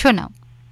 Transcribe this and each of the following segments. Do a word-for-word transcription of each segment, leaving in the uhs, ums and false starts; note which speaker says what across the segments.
Speaker 1: শোনাও।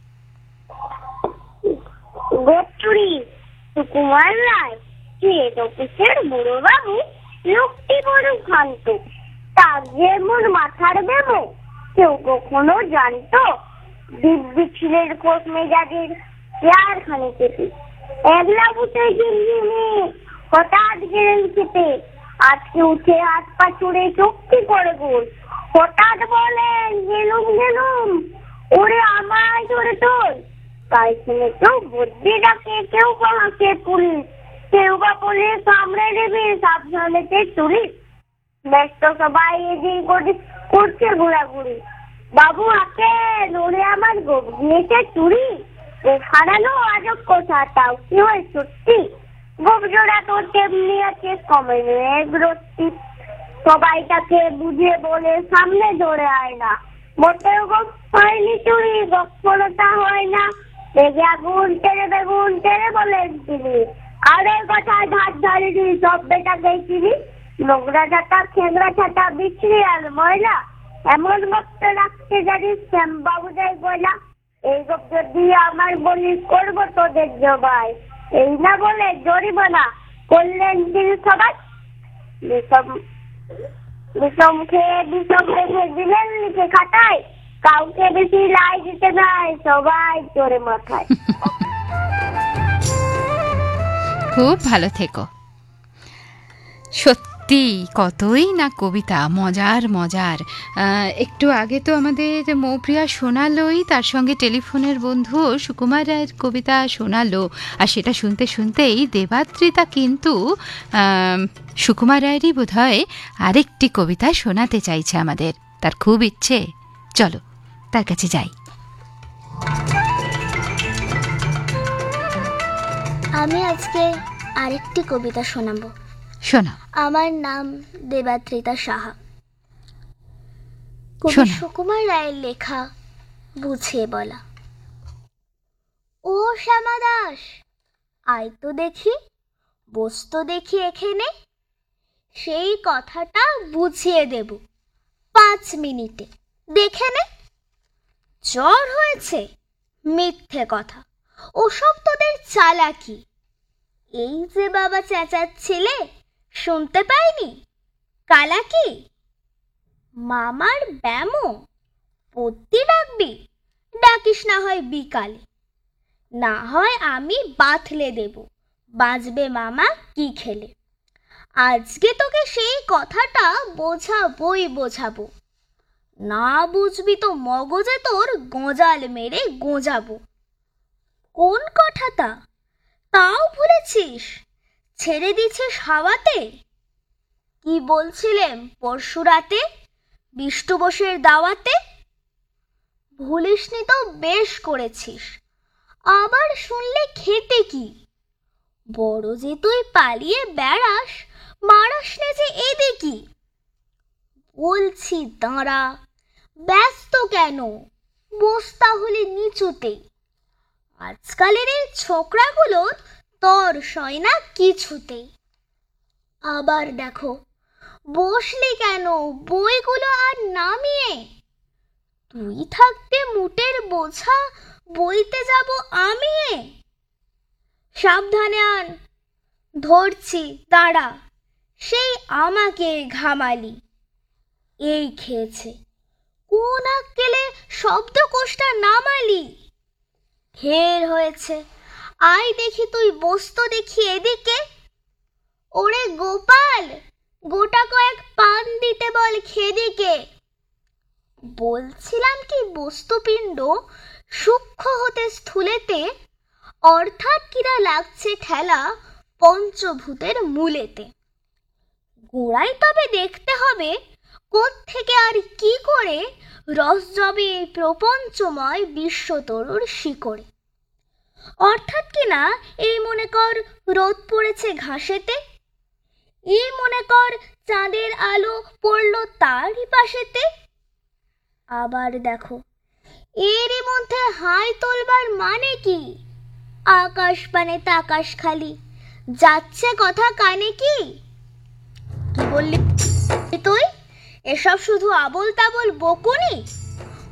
Speaker 2: গোপচুরি সুকুমার রায় হেড অফিসের বুড়ো বাবু লোকটি বড় শান্ত, তার যেমন মাথার বেমো কেউ কখনো জানতো? দিব্যি ছিলেন খোঁজ মেজাজের চেয়ার খানে চেপে, একলা বুঝে গিয়ে হঠাৎ গেলেন খেতে। আজকে উঠে হাত পা ছুড়ে চুক্তি করে গোল, হঠাৎ বলেন গেলুম গেলুম, ওরে আমায় ধরে তোল। তাই শুনে কেউ বুদ্ধি ডাকে, কেউ বলাকে পুলিশ, কেউ বা বলে সামনে নেবে সাবধানেতে চুরি। ব্যস্ত সবাই এদিক ওদিক করছে ঘোরাঘুরি, বাবু আকে ওরে আমার গোপ গিয়েছে চুরি। ও হারানো আজব কথা, তাও কি হয় সত্যি? গোপ জোড়া তো তেমনি আছে কমেনি এক রত্তি। সবাই তাকে বুঝিয়ে বলে সামনে ধরে আয় না, মোটেও গোপ হয়নি চুরি, গপ্পলতা হয় না। রেগে আগুন তেরে বেগুন তেরে বলেন তিনি, আরে কথায় ধার ধারিনি সব বেটাকে চিনি। নোংরা ছাটা খেংরা ছাটা বিচ্ছিরি আর ময়লা, এমন গপ্ত রাখতে জানিস শ্যামবাবু যায় গয়লা। এই গপ যদি আমার বলি করবো তোদের জবাই, এই না বলে জরিমানা করলেন তিনি সবাই। বিষম বিষম খেয়ে বিষম রেখে দিলেন লিখে খাতায়, কাউকে বেশি লাই দিতে নাই, সবাই চোরে মাথায়।
Speaker 1: খুব ভালো থেকো। সত্যি কতই না কবিতা, মজার মজার। একটু আগে তো আমাদের মৌপ্রিয়া শোনালোই, তার সঙ্গে টেলিফোনের বন্ধু সুকুমার রায়ের কবিতা শোনালো। আর সেটা শুনতে শুনতেই দেবাদ্রিতা কিন্তু সুকুমার রায়েরই বোধহয় আরেকটি কবিতা শোনাতে চাইছে আমাদের, তার খুব ইচ্ছে। চলো তার কাছে যাই।
Speaker 3: আমি আজকে আরেকটি কবিতা শোনাবো।
Speaker 1: শোনাও।
Speaker 3: আমার নাম দেবাদ্রিতা সাহা। কবি সুকুমার রায়ের লেখা বুঝিয়ে বলা। ও শ্যামা দাস, আয় তো দেখি, বসতো দেখি এখানে, সেই কথাটা বুঝিয়ে দেব পাঁচ মিনিটে, দেখে নে। জ্বর হয়েছে? মিথ্যে কথা, ওসব তোদের চালাকি। এই যে বাবা চেঁচাচ্ছিলে, শুনতে পাইনি? কালাকি মামার ব্যামো পত্তি ডাকবি, ডাকিস না হয় বিকালে, না হয় আমি বাথলে দেব, বাঁচবে মামা কি খেলে। আজকে তোকে সেই কথাটা বোঝাবই বোঝাবো, না বুঝবি তো মগজে তোর গোঁজাল মেরে গোঁজাবো। কোন কথাটা তাও ভুলেছিস? ছেড়ে দিছিস হাওয়াতে? কি বলছিলেম পরশু রাতে বিষ্টু বোসের দাওয়াতে? ভুলিসনি তো বেশ করেছিস, আবার শুনলে খেতে কি? বড় যে তুই পালিয়ে বেড়াস, মারাস নে যে এদিকি। বলছি দাঁড়া, ব্যস্ত কেন, বস তাহলে নিচুতে। আজকালের এই ছোকরাগুলো তর সয় না কিছুতেই। আবার দেখো, বসলি কেন বইগুলো আর নামিয়ে? তুই থাকতে মুটের বোঝা বইতে যাব আমি। সাবধানে আন, ধরছি দাঁড়া, সেই আমাকে ঘামালি। এই খেয়েছে, কোন আক্কেলে শব্দকোষটা নামালি? ঢের হয়েছে, আয় দেখি তুই বসতো দেখি এদিকে। ওরে গোপাল, গোটা কয়েক পান দিতে বল খেদিকে। বলছিলাম কি বস্তুপিণ্ড সূক্ষ্ম হতে স্থূলেতে, অর্থাৎ কিরা লাগছে ঠেলা পঞ্চভূতের মূলেতে। গোড়াই তবে দেখতে হবে কোত্থেকে আর কি করে রস জবে এই প্রপঞ্চময় বিশ্বতরুর শিকড়ে। অর্থাৎ কিনা এই মনে কর রোদ পড়েছে ঘাসেতে, এই মনে কর চাঁদের আলো পড়ল তারই পাশেতে। আবার দেখো, এরই মধ্যে হাই তোলবার মানে কি? আকাশ পানে তাকাশ খালি, যাচ্ছে কথা কানে কি? কি বললি তুই? এসব শুধু আবোল তাবোল বকুনি।